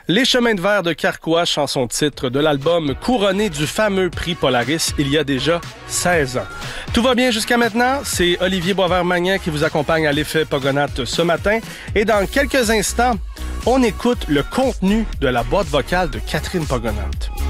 Les chemins de verre de Carquois, chanson titre de l'album couronné du fameux prix Polaris il y a déjà 16 ans. Tout va bien jusqu'à maintenant, c'est Olivier Boisvert-Magnan qui vous accompagne à l'effet Pogonates ce matin. Et dans quelques instants, on écoute le contenu de la boîte vocale de Catherine Pogonates.